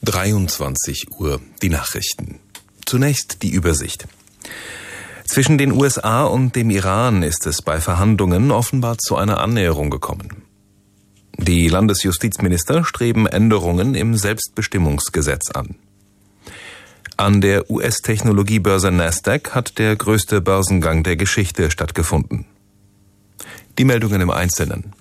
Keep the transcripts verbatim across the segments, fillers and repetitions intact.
dreiundzwanzig Uhr die Nachrichten. Zunächst die Übersicht. Zwischen den U S A und dem Iran ist es bei Verhandlungen offenbar zu einer Annäherung gekommen. Die Landesjustizminister streben Änderungen im Selbstbestimmungsgesetz an. An der U S-Technologiebörse Nasdaq hat der größte Börsengang der Geschichte stattgefunden. Die Meldungen im Einzelnen.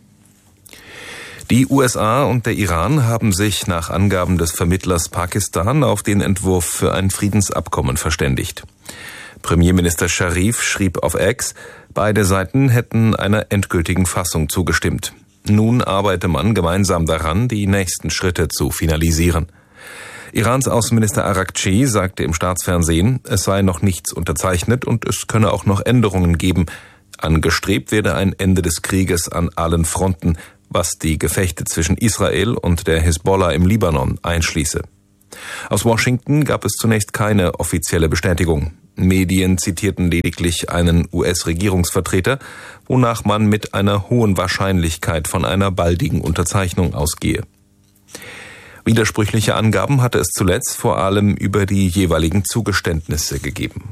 Die U S A und der Iran haben sich nach Angaben des Vermittlers Pakistan auf den Entwurf für ein Friedensabkommen verständigt. Premierminister Scharif schrieb auf X, beide Seiten hätten einer endgültigen Fassung zugestimmt. Nun arbeite man gemeinsam daran, die nächsten Schritte zu finalisieren. Irans Außenminister Araghchi sagte im Staatsfernsehen, es sei noch nichts unterzeichnet und es könne auch noch Änderungen geben. Angestrebt werde ein Ende des Krieges an allen Fronten, was die Gefechte zwischen Israel und der Hisbollah im Libanon einschließe. Aus Washington gab es zunächst keine offizielle Bestätigung. Medien zitierten lediglich einen U S-Regierungsvertreter, wonach man mit einer hohen Wahrscheinlichkeit von einer baldigen Unterzeichnung ausgehe. Widersprüchliche Angaben hatte es zuletzt vor allem über die jeweiligen Zugeständnisse gegeben.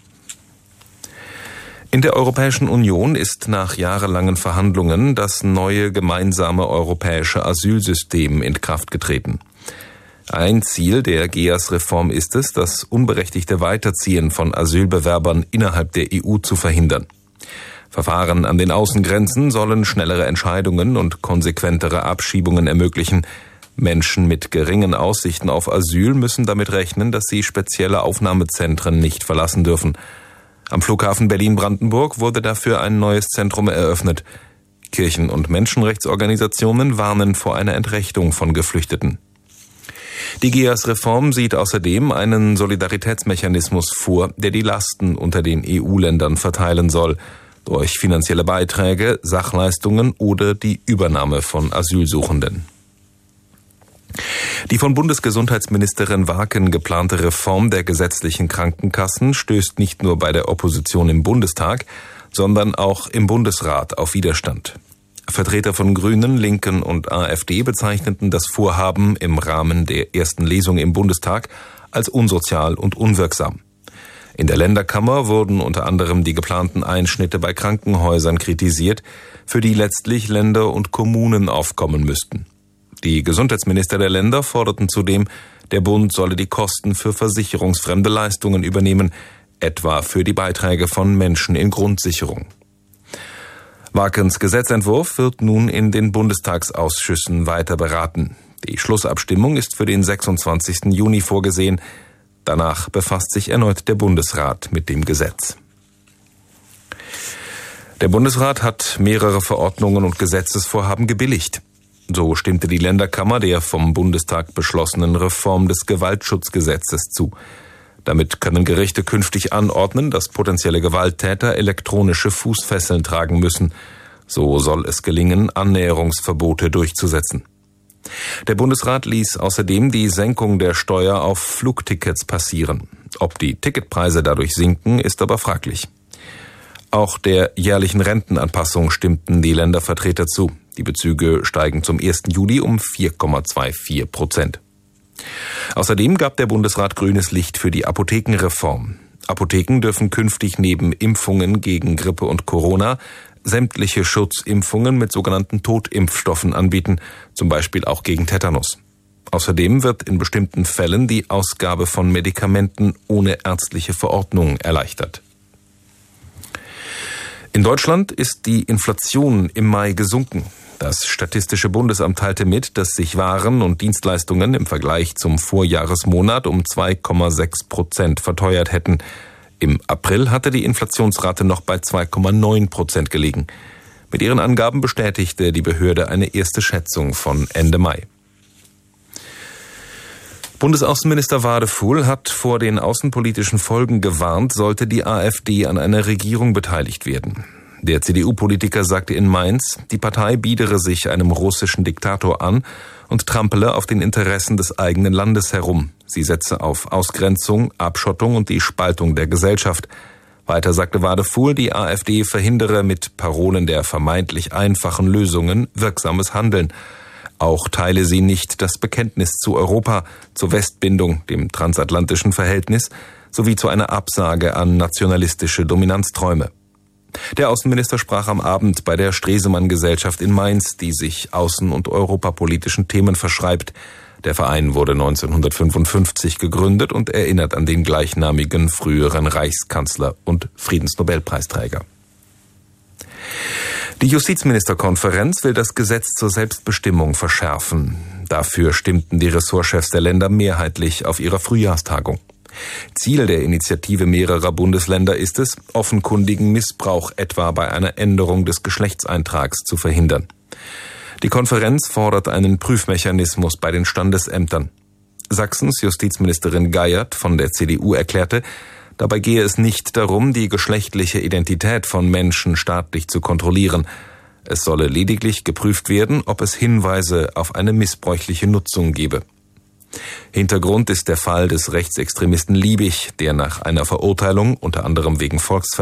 In der Europäischen Union ist nach jahrelangen Verhandlungen das neue gemeinsame europäische Asylsystem in Kraft getreten. Ein Ziel der G E A S-Reform ist es, das unberechtigte Weiterziehen von Asylbewerbern innerhalb der E U zu verhindern. Verfahren an den Außengrenzen sollen schnellere Entscheidungen und konsequentere Abschiebungen ermöglichen. Menschen mit geringen Aussichten auf Asyl müssen damit rechnen, dass sie spezielle Aufnahmezentren nicht verlassen dürfen. Am Flughafen Berlin-Brandenburg wurde dafür ein neues Zentrum eröffnet. Kirchen- und Menschenrechtsorganisationen warnen vor einer Entrechtung von Geflüchteten. Die G E A S-Reform sieht außerdem einen Solidaritätsmechanismus vor, der die Lasten unter den E U-Ländern verteilen soll, durch finanzielle Beiträge, Sachleistungen oder die Übernahme von Asylsuchenden. Die von Bundesgesundheitsministerin Waken geplante Reform der gesetzlichen Krankenkassen stößt nicht nur bei der Opposition im Bundestag, sondern auch im Bundesrat auf Widerstand. Vertreter von Grünen, Linken und AfD bezeichneten das Vorhaben im Rahmen der ersten Lesung im Bundestag als unsozial und unwirksam. In der Länderkammer wurden unter anderem die geplanten Einschnitte bei Krankenhäusern kritisiert, für die letztlich Länder und Kommunen aufkommen müssten. Die Gesundheitsminister der Länder forderten zudem, der Bund solle die Kosten für versicherungsfremde Leistungen übernehmen, etwa für die Beiträge von Menschen in Grundsicherung. Wakens Gesetzentwurf wird nun in den Bundestagsausschüssen weiter beraten. Die Schlussabstimmung ist für den sechsundzwanzigsten Juni vorgesehen. Danach befasst sich erneut der Bundesrat mit dem Gesetz. Der Bundesrat hat mehrere Verordnungen und Gesetzesvorhaben gebilligt. So stimmte die Länderkammer der vom Bundestag beschlossenen Reform des Gewaltschutzgesetzes zu. Damit können Gerichte künftig anordnen, dass potenzielle Gewalttäter elektronische Fußfesseln tragen müssen. So soll es gelingen, Annäherungsverbote durchzusetzen. Der Bundesrat ließ außerdem die Senkung der Steuer auf Flugtickets passieren. Ob die Ticketpreise dadurch sinken, ist aber fraglich. Auch der jährlichen Rentenanpassung stimmten die Ländervertreter zu. Die Bezüge steigen zum ersten Juli um vier Komma vierundzwanzig Prozent. Außerdem gab der Bundesrat grünes Licht für die Apothekenreform. Apotheken dürfen künftig neben Impfungen gegen Grippe und Corona sämtliche Schutzimpfungen mit sogenannten Totimpfstoffen anbieten, zum Beispiel auch gegen Tetanus. Außerdem wird in bestimmten Fällen die Ausgabe von Medikamenten ohne ärztliche Verordnung erleichtert. In Deutschland ist die Inflation im Mai gesunken. Das Statistische Bundesamt teilte mit, dass sich Waren und Dienstleistungen im Vergleich zum Vorjahresmonat um zwei Komma sechs Prozent verteuert hätten. Im April hatte die Inflationsrate noch bei zwei Komma neun Prozent gelegen. Mit ihren Angaben bestätigte die Behörde eine erste Schätzung von Ende Mai. Bundesaußenminister Wadefuhl hat vor den außenpolitischen Folgen gewarnt, sollte die AfD an einer Regierung beteiligt werden. Der C D U-Politiker sagte in Mainz, die Partei biedere sich einem russischen Diktator an und trampele auf den Interessen des eigenen Landes herum. Sie setze auf Ausgrenzung, Abschottung und die Spaltung der Gesellschaft. Weiter sagte Wadefuhl, die AfD verhindere mit Parolen der vermeintlich einfachen Lösungen wirksames Handeln. Auch teile sie nicht das Bekenntnis zu Europa, zur Westbindung, dem transatlantischen Verhältnis, sowie zu einer Absage an nationalistische Dominanzträume. Der Außenminister sprach am Abend bei der Stresemann-Gesellschaft in Mainz, die sich außen- und europapolitischen Themen verschreibt. Der Verein wurde neunzehnhundertfünfundfünfzig gegründet und erinnert an den gleichnamigen früheren Reichskanzler und Friedensnobelpreisträger. Die Justizministerkonferenz will das Gesetz zur Selbstbestimmung verschärfen. Dafür stimmten die Ressortchefs der Länder mehrheitlich auf ihrer Frühjahrstagung. Ziel der Initiative mehrerer Bundesländer ist es, offenkundigen Missbrauch etwa bei einer Änderung des Geschlechtseintrags zu verhindern. Die Konferenz fordert einen Prüfmechanismus bei den Standesämtern. Sachsens Justizministerin Geiert von der C D U erklärte, dabei gehe es nicht darum, die geschlechtliche Identität von Menschen staatlich zu kontrollieren. Es solle lediglich geprüft werden, ob es Hinweise auf eine missbräuchliche Nutzung gebe. Hintergrund ist der Fall des Rechtsextremisten Liebig, der nach einer Verurteilung, unter anderem wegen Volksverhetzung,